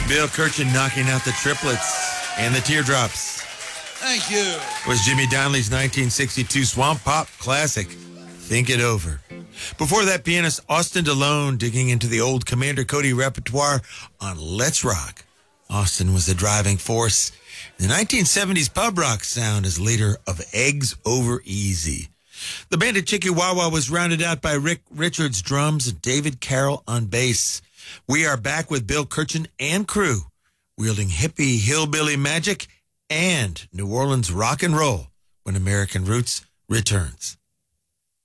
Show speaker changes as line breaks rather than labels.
Bill Kirchen knocking out the triplets and the teardrops.
Thank you.
Was Jimmy Donnelly's 1962 swamp pop classic, Think It Over. Before that, pianist Austin DeLone digging into the old Commander Cody repertoire on Let's Rock. Austin was the driving force in the 1970s pub rock sound as leader of Eggs Over Easy. The band at Chihuahua was rounded out by Rick Richards drums and David Carroll on bass. We are back with Bill Kirchen and crew, wielding hippie hillbilly magic and New Orleans rock and roll when American Roots returns.